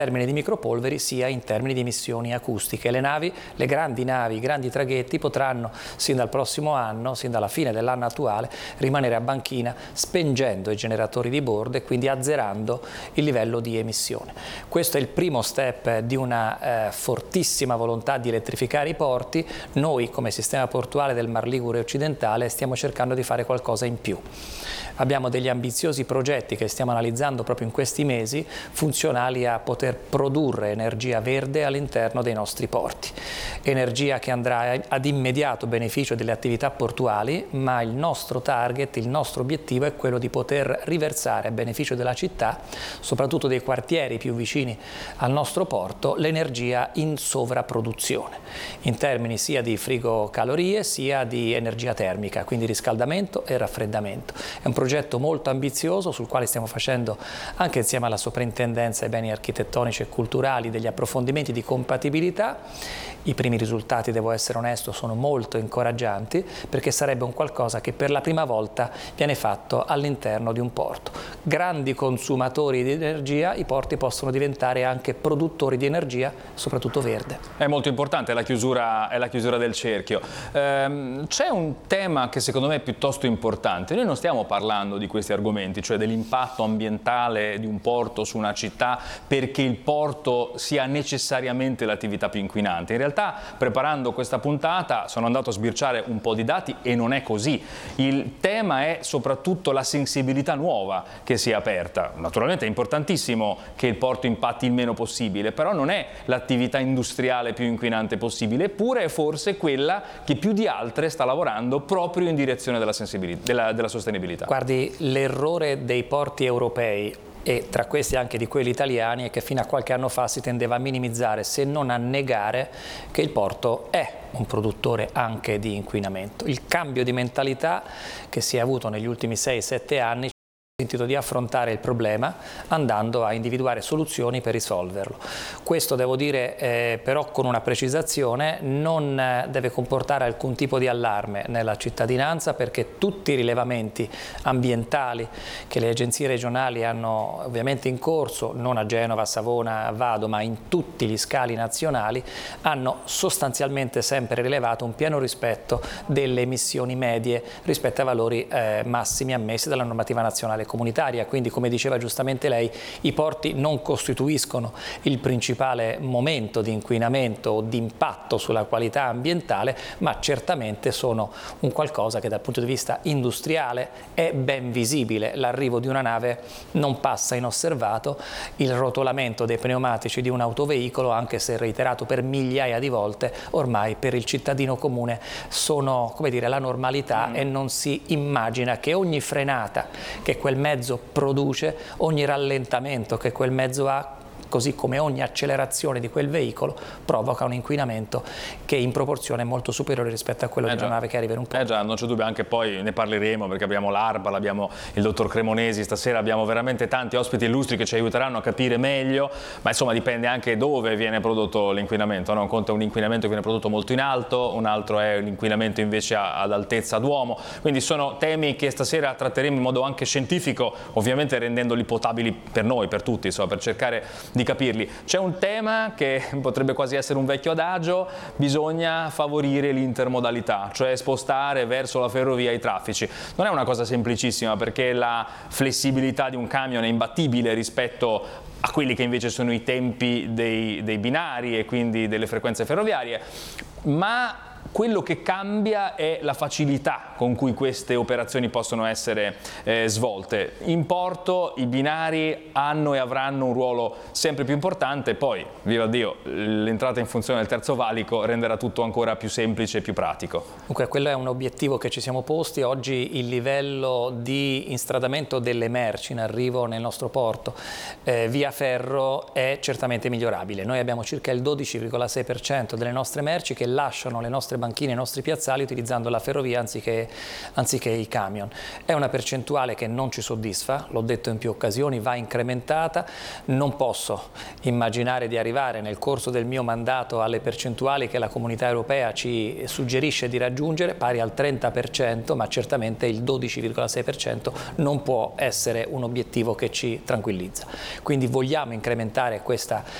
termini di micropolveri sia in termini di emissioni acustiche. Le grandi navi, i grandi traghetti potranno sin dal prossimo anno, sin dalla fine dell'anno attuale, rimanere a banchina spengendo i generatori di bordo e quindi azzerando il livello di emissione. Questo è il primo step di una fortissima volontà di elettrificare i porti. Noi come sistema portuale del Mar Ligure occidentale stiamo cercando di fare qualcosa in più. Abbiamo degli ambiziosi progetti che stiamo analizzando proprio in questi mesi, funzionali a poter produrre energia verde all'interno dei nostri porti. Energia che andrà ad immediato beneficio delle attività portuali, ma il nostro target, il nostro obiettivo è quello di poter riversare a beneficio della città, soprattutto dei quartieri più vicini al nostro porto, l'energia in sovrapproduzione, in termini sia di frigocalorie sia di energia termica, quindi riscaldamento e raffreddamento. È un progetto molto ambizioso sul quale stiamo facendo, anche insieme alla Soprintendenza ai beni architettonici e culturali, degli approfondimenti di compatibilità. I primi risultati, devo essere onesto, sono molto incoraggianti, perché sarebbe un qualcosa che per la prima volta viene fatto all'interno di un porto. Grandi consumatori di energia, i porti possono diventare anche produttori di energia, soprattutto verde. È molto importante, è la chiusura del cerchio. C'è un tema che secondo me è piuttosto importante. Noi non stiamo parlando di questi argomenti, cioè dell'impatto ambientale di un porto su una città, perché il porto sia necessariamente l'attività più inquinante. In realtà, preparando questa puntata, sono andato a sbirciare un po' di dati e non è così. Il tema è soprattutto la sensibilità nuova che si è aperta. Naturalmente è importantissimo che il porto impatti il meno possibile, però non è l'attività industriale più inquinante possibile, eppure è forse quella che più di altre sta lavorando proprio in direzione della sostenibilità. Guardi, l'errore dei porti europei, e tra questi anche di quelli italiani, è che fino a qualche anno fa si tendeva a minimizzare, se non a negare, che il porto è un produttore anche di inquinamento. Il cambio di mentalità che si è avuto negli ultimi 6-7 anni ha consentito di affrontare il problema andando a individuare soluzioni per risolverlo. Questo, devo dire, però con una precisazione, non deve comportare alcun tipo di allarme nella cittadinanza, perché tutti i rilevamenti ambientali che le agenzie regionali hanno ovviamente in corso, non a Genova, a Savona, a Vado, ma in tutti gli scali nazionali, hanno sostanzialmente sempre rilevato un pieno rispetto delle emissioni medie rispetto ai valori massimi ammessi dalla normativa nazionale comunitaria. Quindi, come diceva giustamente lei, i porti non costituiscono il principale momento di inquinamento o di impatto sulla qualità ambientale, ma certamente sono un qualcosa che dal punto di vista industriale è ben visibile. L'arrivo di una nave non passa inosservato, il rotolamento dei pneumatici di un autoveicolo, anche se reiterato per migliaia di volte, ormai per il cittadino comune sono, come dire, la normalità, e non si immagina che ogni frenata che quel mezzo produce, ogni rallentamento che quel mezzo ha, così come ogni accelerazione di quel veicolo, provoca un inquinamento che in proporzione è molto superiore rispetto a quello di una nave che arriva in un porto. Già, non c'è dubbio, anche poi ne parleremo, perché abbiamo l'ARPAL, abbiamo il dottor Cremonesi stasera, abbiamo veramente tanti ospiti illustri che ci aiuteranno a capire meglio, ma insomma dipende anche dove viene prodotto l'inquinamento, no? Un conto è un inquinamento che viene prodotto molto in alto, un altro è l'inquinamento invece ad altezza d'uomo, quindi sono temi che stasera tratteremo in modo anche scientifico, ovviamente rendendoli potabili per noi, per tutti, insomma, per cercare di capirli. C'è un tema che potrebbe quasi essere un vecchio adagio: bisogna favorire l'intermodalità, cioè spostare verso la ferrovia i traffici. Non è una cosa semplicissima, perché la flessibilità di un camion è imbattibile rispetto a quelli che invece sono i tempi dei binari e quindi delle frequenze ferroviarie, ma quello che cambia è la facilità con cui queste operazioni possono essere svolte. In porto i binari hanno e avranno un ruolo sempre più importante, poi, viva Dio, l'entrata in funzione del terzo valico renderà tutto ancora più semplice e più pratico. Dunque, quello è un obiettivo che ci siamo posti. Oggi il livello di instradamento delle merci in arrivo nel nostro porto via ferro è certamente migliorabile. Noi abbiamo circa il 12,6% delle nostre merci che lasciano le nostre banchine, ai nostri piazzali utilizzando la ferrovia anziché i camion. È una percentuale che non ci soddisfa, l'ho detto in più occasioni, va incrementata. Non posso immaginare di arrivare nel corso del mio mandato alle percentuali che la Comunità Europea ci suggerisce di raggiungere, pari al 30%, ma certamente il 12,6% non può essere un obiettivo che ci tranquillizza. Quindi vogliamo incrementare questa